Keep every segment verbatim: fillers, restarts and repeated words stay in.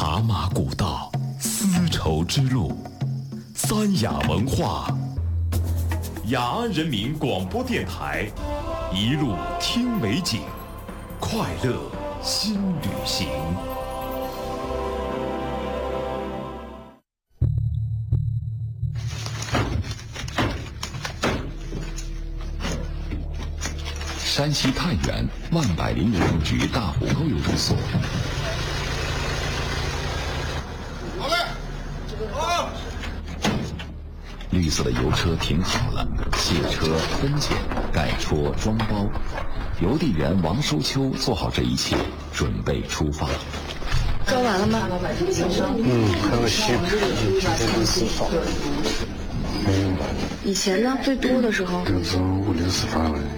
茶马古道，丝绸之路，三雅文化，雅安人民广播电台，一路听美景，快乐新旅行。山西太原万百林邮政局大湖沟邮政所。 好嘞，好。 绿色的邮车停好了，卸车、分拣、盖戳、装包，邮递员王收秋做好这一切，准备出发。 装完了吗？ 嗯，还有些今天的四发，没有完。 以前呢，最多的时候有时候五六十发了。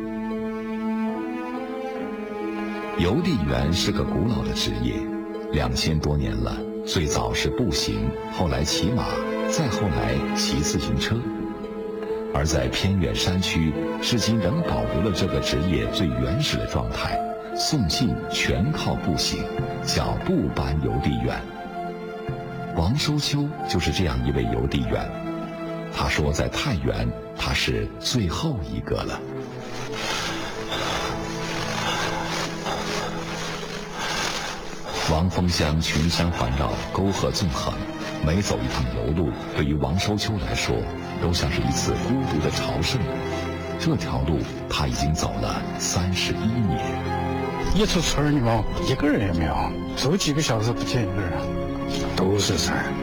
邮递员是个古老的职业，两千多年了。最早是步行，后来骑马，再后来骑自行车。而在偏远山区，至今仍保留了这个职业最原始的状态，送信全靠步行，叫步班邮递员。王收秋就是这样一位邮递员。他说，在太原，他是最后一个了。王峰乡群山环绕，沟壑纵横，每走一趟邮路，对于王收秋来说，都像是一次孤独的朝圣。这条路他已经走了三十一年。 一出村儿，你往一个人也没有，走几个小时不见一个人，都是山。